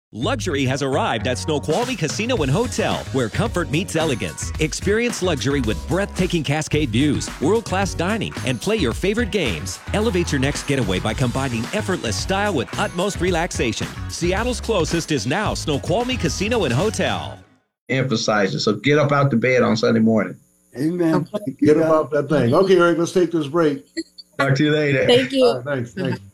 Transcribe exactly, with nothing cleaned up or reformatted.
Luxury has arrived at Snoqualmie Casino and Hotel, where comfort meets elegance. Experience luxury with breathtaking cascade views, world-class dining, and play your favorite games. Elevate your next getaway by combining effortless style with utmost relaxation. Seattle's closest is now Snoqualmie Casino and Hotel. Emphasize it. So get up out the bed on Sunday morning. Amen. Get up out that thing. Okay, Eric, let's take this break. Talk to you later. Thank you. All right, thanks. Thanks.